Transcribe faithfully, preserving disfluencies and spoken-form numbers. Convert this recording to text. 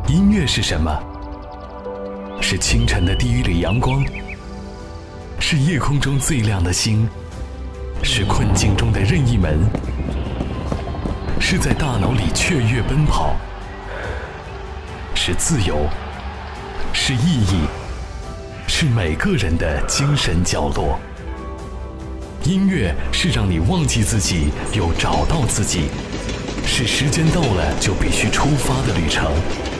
音乐是什么？是清晨的第一缕阳光，是夜空中最亮的星，是困境中的任意门，是在大脑里雀跃奔跑，是自由，是意义，是每个人的精神角落。音乐是让你忘记自己，又找到自己，是时间到了就必须出发的旅程。